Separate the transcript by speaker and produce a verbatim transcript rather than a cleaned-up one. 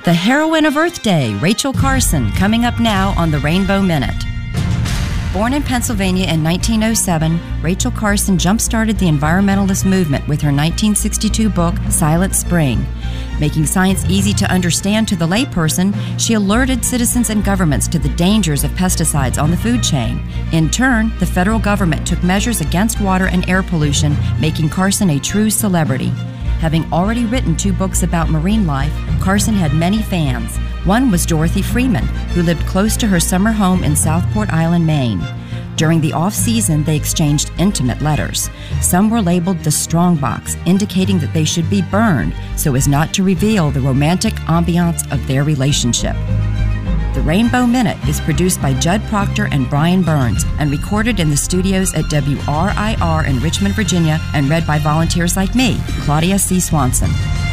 Speaker 1: The heroine of Earth Day, Rachel Carson, coming up now on the Rainbow Minute. Born in Pennsylvania in nineteen oh seven, Rachel Carson jump-started the environmentalist movement with her nineteen sixty-two book, Silent Spring. Making science easy to understand to the layperson, she alerted citizens and governments to the dangers of pesticides on the food chain. In turn, the federal government took measures against water and air pollution, making Carson a true celebrity. Having already written two books about marine life, Carson had many fans. One was Dorothy Freeman, who lived close to her summer home in Southport Island, Maine. During the off-season, they exchanged intimate letters. Some were labeled the strong box, indicating that they should be burned so as not to reveal the romantic ambiance of their relationship. The Rainbow Minute is produced by Judd Proctor and Brian Burns and recorded in the studios at W R I R in Richmond, Virginia, and read by volunteers like me, Claudia C. Swanson.